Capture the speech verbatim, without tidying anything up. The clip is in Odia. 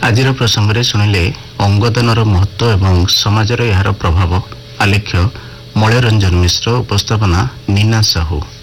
ଆଜିର ପ୍ରସଙ୍ଗରେ ଶୁଣିଲେ ଅଙ୍ଗଦାନର ମହତ୍ତ୍ୱ ଏବଂ ସମାଜରେ ଏହାର ପ୍ରଭାବ। ଆଲେଖ୍ୟ ମଳୟରଞ୍ଜନ ମିଶ୍ର, ଉପସ୍ଥାପନା ନୀନା ସାହୁ।